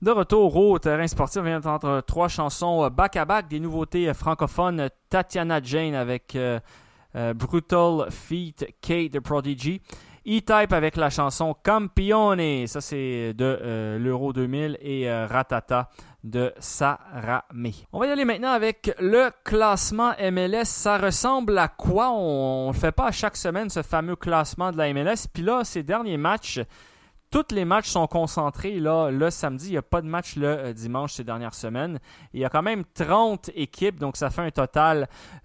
De retour au terrain sportif, on vient d'entendre 3 chansons back-à-back, des nouveautés francophones. Tatiana Jane avec Brutal Feet, Kate the Prodigy. E-Type avec la chanson Campione, ça c'est de l'Euro 2000, et Ratata de Saramé. On va y aller maintenant avec le classement MLS. Ça ressemble à quoi? On ne fait pas à chaque semaine ce fameux classement de la MLS. Puis là, ces derniers matchs, tous les matchs sont concentrés là, le samedi. Il n'y a pas de match le dimanche ces dernières semaines. Il y a quand même 30 équipes, donc ça fait un total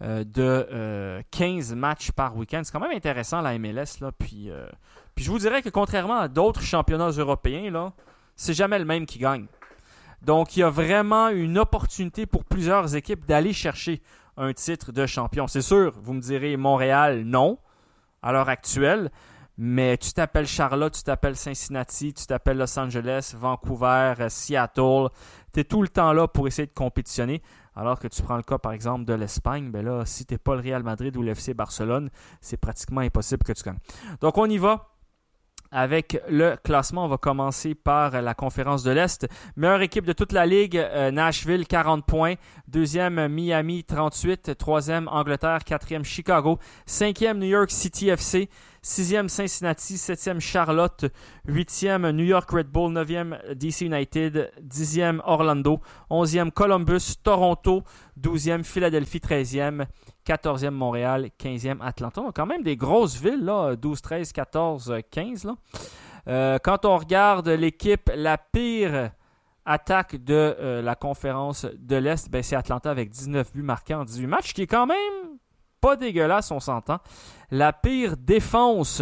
de 15 matchs par week-end. C'est quand même intéressant la MLS. Là. Puis je vous dirais que contrairement à d'autres championnats européens, là, c'est jamais le même qui gagne. Donc il y a vraiment une opportunité pour plusieurs équipes d'aller chercher un titre de champion. C'est sûr, vous me direz Montréal, non, à l'heure actuelle. Mais tu t'appelles Charlotte, tu t'appelles Cincinnati, tu t'appelles Los Angeles, Vancouver, Seattle. Tu es tout le temps là pour essayer de compétitionner. Alors que tu prends le cas, par exemple, de l'Espagne, ben là, si tu n'es pas le Real Madrid ou l'FC Barcelone, c'est pratiquement impossible que tu gagnes. Donc, on y va. Avec le classement, on va commencer par la conférence de l'Est. Meilleure équipe de toute la Ligue, Nashville, 40 points. Deuxième, Miami, 38. Troisième, Angleterre. Quatrième, Chicago. Cinquième, New York City FC. Sixième, Cincinnati. Septième, Charlotte. Huitième, New York Red Bull. Neuvième, DC United. Dixième, Orlando. Onzième, Columbus. Toronto. Douzième, Philadelphie. 13e. 14e, Montréal. 15e, Atlanta. On a quand même des grosses villes, là. 12, 13, 14, 15. Là. Quand on regarde l'équipe la pire attaque de la conférence de l'Est, ben c'est Atlanta avec 19 buts marqués en 18 matchs, qui est quand même pas dégueulasse, on s'entend. La pire défense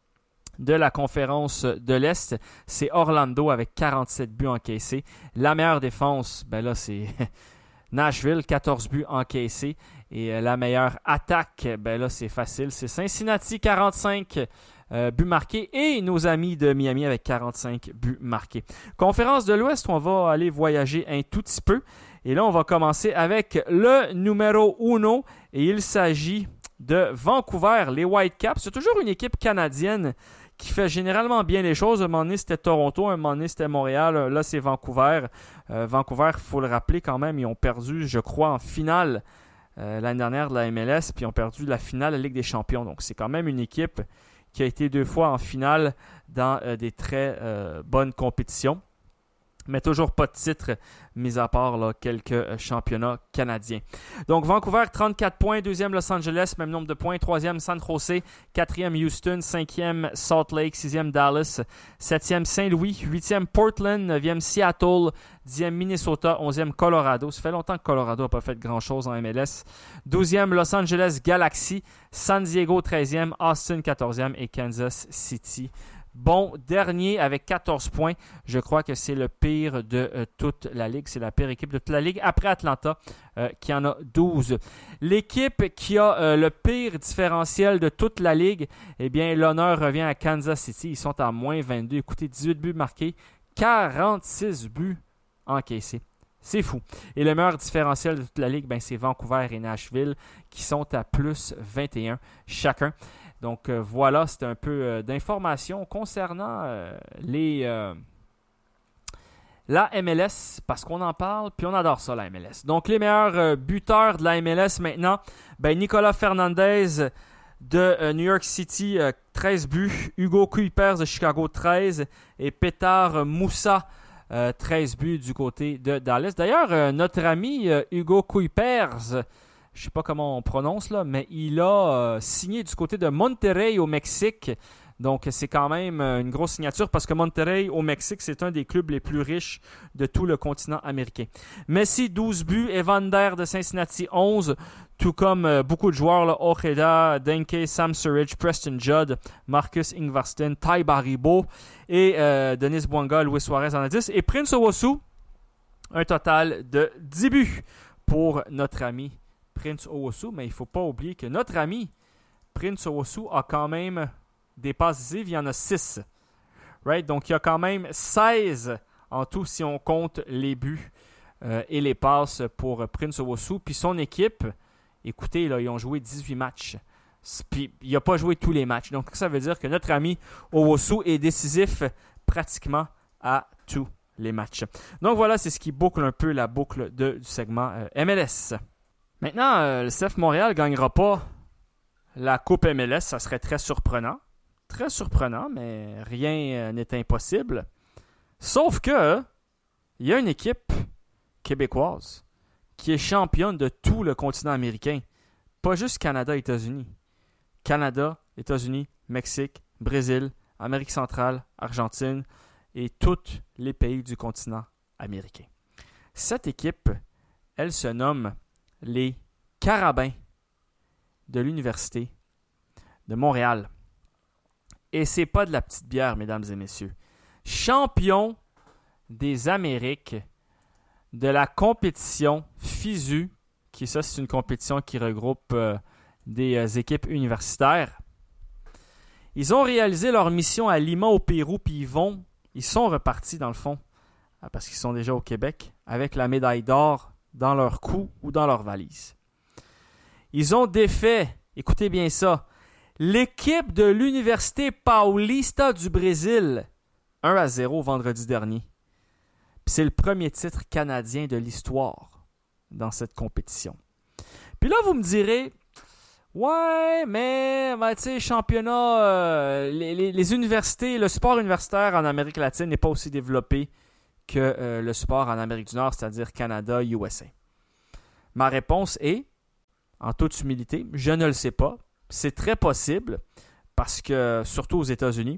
de la conférence de l'Est, c'est Orlando avec 47 buts encaissés. La meilleure défense, ben là, c'est Nashville, 14 buts encaissés. Et la meilleure attaque, ben là, c'est facile. C'est Cincinnati, 45 buts marqués. Et nos amis de Miami avec 45 buts marqués. Conférence de l'Ouest, on va aller voyager un tout petit peu. Et là, on va commencer avec le numéro 1. Et il s'agit de Vancouver, les Whitecaps. C'est toujours une équipe canadienne qui fait généralement bien les choses. Un moment donné, c'était Toronto, un moment donné, c'était Montréal. Là, c'est Vancouver. Vancouver, il faut le rappeler quand même, ils ont perdu, je crois, en finale l'année dernière de la MLS, puis ils ont perdu la finale de la Ligue des Champions. Donc, c'est quand même une équipe qui a été 2 fois en finale dans des très bonnes compétitions. Mais toujours pas de titre, mis à part là, quelques championnats canadiens. Donc Vancouver, 34 points. Deuxième, Los Angeles, même nombre de points. Troisième, San Jose. Quatrième, Houston. Cinquième, Salt Lake. Sixième, Dallas. Septième, Saint-Louis. Huitième, Portland. Neuvième, Seattle. Dixième, Minnesota. Onzième, Colorado. Ça fait longtemps que Colorado n'a pas fait grand-chose en MLS. Douzième, Los Angeles Galaxy. San Diego, 13e. Austin, 14e. Et Kansas City. Bon, dernier avec 14 points. Je crois que c'est le pire de toute la Ligue. C'est la pire équipe de toute la Ligue après Atlanta qui en a 12. L'équipe qui a le pire différentiel de toute la Ligue, eh bien, l'honneur revient à Kansas City. Ils sont à moins 22. Écoutez, 18 buts marqués, 46 buts encaissés. C'est fou. Et le meilleur différentiel de toute la Ligue, ben, c'est Vancouver et Nashville qui sont à plus 21 chacun. Donc voilà, c'est un peu d'informations concernant la MLS, parce qu'on en parle, puis on adore ça, la MLS. Donc les meilleurs buteurs de la MLS maintenant, ben, Nicolas Fernandez de New York City, 13 buts, Hugo Kuipers de Chicago, 13, et Petar Moussa, 13 buts du côté de Dallas. D'ailleurs, notre ami Hugo Kuipers, je ne sais pas comment on prononce, là, mais il a signé du côté de Monterrey au Mexique. Donc, c'est quand même une grosse signature parce que Monterrey au Mexique, c'est un des clubs les plus riches de tout le continent américain. Messi, 12 buts. Evander de Cincinnati, 11. Tout comme beaucoup de joueurs, là, Ojeda, Denke, Sam Surridge, Preston Judd, Marcus Ingvarsten, Ty Baribo et Denis Bouanga, Luis Suarez en a 10. Et Prince Owusu, un total de 10 buts pour notre ami Prince Owusu, mais il ne faut pas oublier que notre ami Prince Owusu a quand même des passes décisives, il y en a 6. Right? Donc, il y a quand même 16 en tout si on compte les buts et les passes pour Prince Owusu. Puis son équipe, écoutez, là, ils ont joué 18 matchs. Puis il n'a pas joué tous les matchs. Donc, ça veut dire que notre ami Owusu est décisif pratiquement à tous les matchs. Donc voilà, c'est ce qui boucle un peu la boucle du segment MLS. Maintenant, le CF Montréal ne gagnera pas la Coupe MLS, ça serait très surprenant. Très surprenant, mais rien n'est impossible. Sauf que il y a une équipe québécoise qui est championne de tout le continent américain. Pas juste Canada, États-Unis. Canada, États-Unis, Mexique, Brésil, Amérique centrale, Argentine et tous les pays du continent américain. Cette équipe, elle se nomme les Carabins de l'Université de Montréal. Et c'est pas de la petite bière, mesdames et messieurs. Champion des Amériques de la compétition FISU, c'est une compétition qui regroupe des équipes universitaires. Ils ont réalisé leur mission à Lima au Pérou, puis ils sont repartis dans le fond, parce qu'ils sont déjà au Québec, avec la médaille d'or dans leur cou ou dans leur valise. Ils ont défait, écoutez bien ça, l'équipe de l'Université Paulista du Brésil, 1-0 vendredi dernier. Puis c'est le premier titre canadien de l'histoire dans cette compétition. Puis là, vous me direz, ouais, mais tu sais, championnat, les universités, le sport universitaire en Amérique latine n'est pas aussi développé que le sport en Amérique du Nord, c'est-à-dire Canada, USA. Ma réponse est, en toute humilité, je ne le sais pas. C'est très possible parce que, surtout aux États-Unis,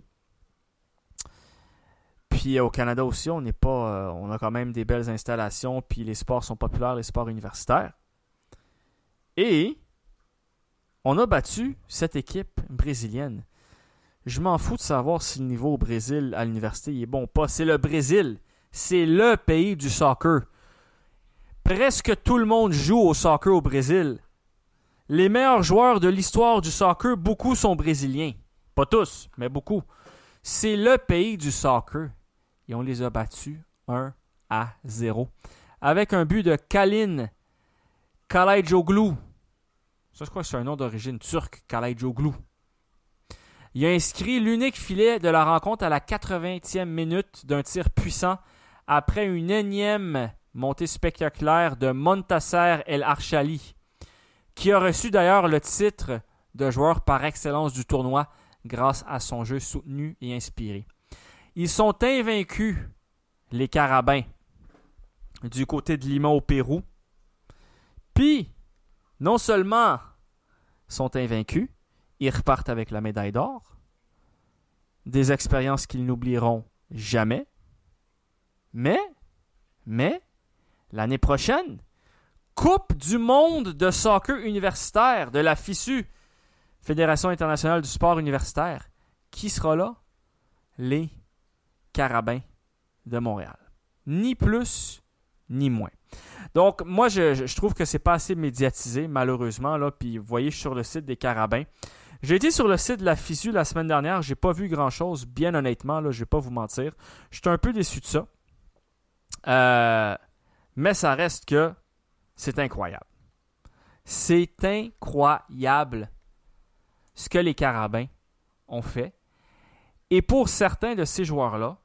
puis au Canada aussi, on a quand même des belles installations, puis les sports sont populaires, les sports universitaires. Et on a battu cette équipe brésilienne. Je m'en fous de savoir si le niveau au Brésil à l'université est bon ou pas. C'est le Brésil. C'est le pays du soccer. Presque tout le monde joue au soccer au Brésil. Les meilleurs joueurs de l'histoire du soccer, beaucoup sont brésiliens. Pas tous, mais beaucoup. C'est le pays du soccer. Et on les a battus 1-0. Avec un but de Kalin Kalaïdjoglu. Ça, je crois que c'est un nom d'origine turque, Kalaïdjoglu. Il a inscrit l'unique filet de la rencontre à la 80e minute d'un tir puissant après une énième montée spectaculaire de Montasser El Archali, qui a reçu d'ailleurs le titre de joueur par excellence du tournoi grâce à son jeu soutenu et inspiré. Ils sont invaincus, les Carabins, du côté de Lima au Pérou. Puis, non seulement sont invaincus, ils repartent avec la médaille d'or, des expériences qu'ils n'oublieront jamais, mais, l'année prochaine, Coupe du monde de soccer universitaire de la FISU, Fédération internationale du sport universitaire. Qui sera là? Les Carabins de Montréal. Ni plus, ni moins. Donc, moi, je trouve que c'est pas assez médiatisé, malheureusement. Là. Puis, vous voyez, je suis sur le site des Carabins. J'ai été sur le site de la FISU la semaine dernière. J'ai pas vu grand-chose, bien honnêtement. Là, je vais pas vous mentir. J'étais un peu déçu de ça. Mais ça reste que c'est incroyable. C'est incroyable ce que les Carabins ont fait. Et pour certains de ces joueurs-là,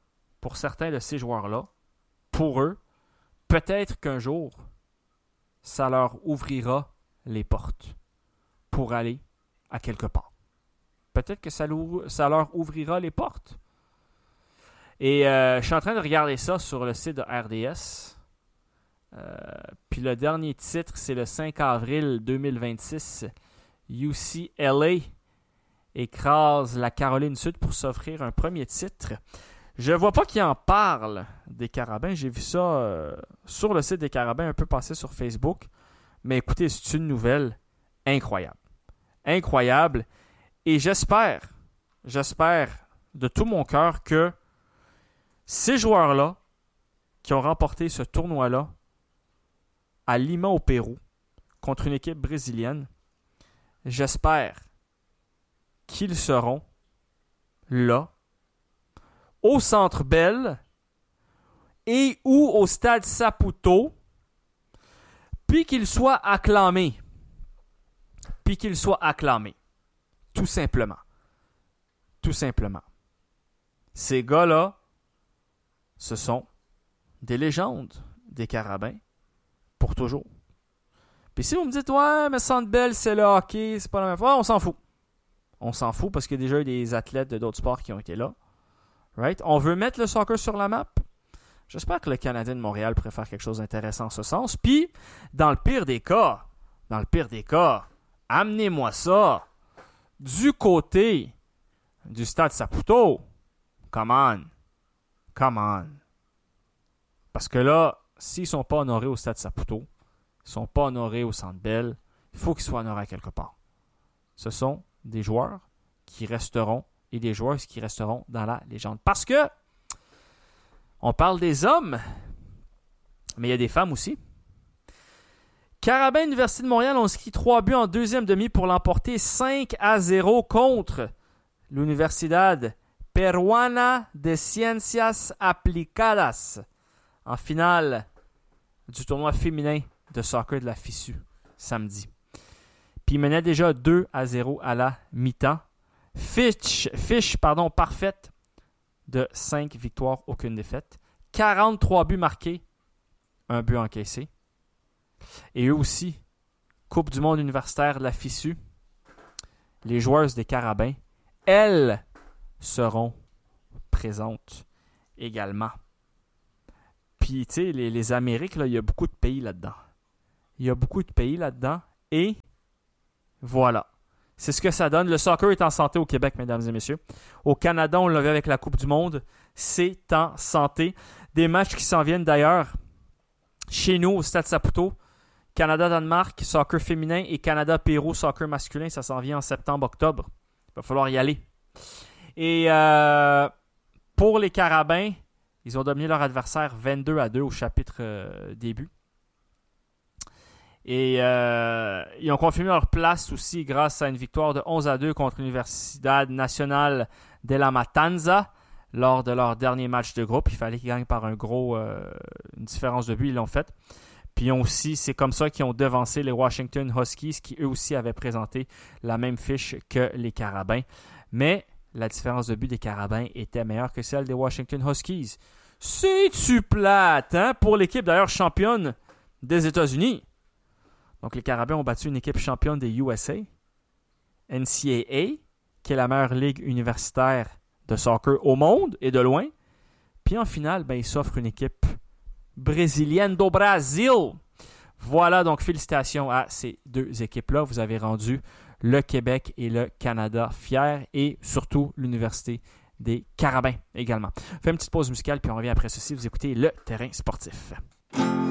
pour eux, peut-être qu'un jour, ça leur ouvrira les portes pour aller à quelque part. Peut-être que ça leur ouvrira les portes. Et je suis en train de regarder ça sur le site de RDS. Puis le dernier titre, c'est le 5 avril 2026. UCLA écrase la Caroline Sud pour s'offrir un premier titre. Je vois pas qui en parle des Carabins. J'ai vu ça sur le site des Carabins, un peu passé sur Facebook. Mais écoutez, c'est une nouvelle incroyable. Incroyable. Et j'espère de tout mon cœur que ces joueurs-là qui ont remporté ce tournoi-là à Lima au Pérou contre une équipe brésilienne, j'espère qu'ils seront là, au Centre Bell et ou au Stade Saputo, puis qu'ils soient acclamés. Tout simplement. Ces gars-là, ce sont des légendes des Carabins pour toujours. Puis si vous me dites, ouais, mais Centre Bell, c'est le hockey, c'est pas la même fois, on s'en fout. On s'en fout parce qu'il y a déjà eu des athlètes d'autres sports qui ont été là. Right? On veut mettre le soccer sur la map. J'espère que le Canadien de Montréal préfère quelque chose d'intéressant en ce sens. Puis, dans le pire des cas, amenez-moi ça du côté du Stade Saputo. Come on. Parce que là, s'ils ne sont pas honorés au Stade Saputo, ils ne sont pas honorés au Centre Bell, il faut qu'ils soient honorés à quelque part. Ce sont des joueurs qui resteront et des joueuses qui resteront dans la légende. Parce que on parle des hommes, mais il y a des femmes aussi. Carabin Université de Montréal ont inscrit 3 buts en deuxième demi pour l'emporter 5-0 contre l'Universidad Peruana de Ciencias Aplicadas en finale du tournoi féminin de soccer de la FISU samedi. Puis ils menaient déjà 2-0 à la mi-temps. Fiche parfaite de 5 victoires, aucune défaite. 43 buts marqués, 1 but encaissé. Et eux aussi, Coupe du monde universitaire de la FISU, les joueuses des Carabins, elles seront présentes également. Puis, tu sais, les Amériques, là, il y a beaucoup de pays là-dedans. Et voilà. C'est ce que ça donne. Le soccer est en santé au Québec, mesdames et messieurs. Au Canada, on l'a vu avec la Coupe du monde. C'est en santé. Des matchs qui s'en viennent d'ailleurs chez nous au Stade Saputo. Canada-Danemark, soccer féminin et Canada-Pérou, soccer masculin. Ça s'en vient en septembre-octobre. Il va falloir y aller. Et pour les Carabins, ils ont dominé leur adversaire 22-2 au chapitre début. Et ils ont confirmé leur place aussi grâce à une victoire de 11-2 contre l'Universidad Nacional de la Matanza lors de leur dernier match de groupe. Il fallait qu'ils gagnent par une différence de but, ils l'ont fait. Puis c'est comme ça qu'ils ont devancé les Washington Huskies qui eux aussi avaient présenté la même fiche que les Carabins. Mais la différence de but des Carabins était meilleure que celle des Washington Huskies. C'est-tu plate, hein? Pour l'équipe d'ailleurs championne des États-Unis. Donc, les Carabins ont battu une équipe championne des USA, NCAA, qui est la meilleure ligue universitaire de soccer au monde et de loin. Puis en finale, ils s'offrent une équipe brésilienne do Brasil. Voilà, donc félicitations à ces deux équipes-là. Vous avez rendu le Québec et le Canada fiers et surtout l'Université des Carabins également. On fait une petite pause musicale puis on revient après ceci. Vous écoutez Le Terrain sportif.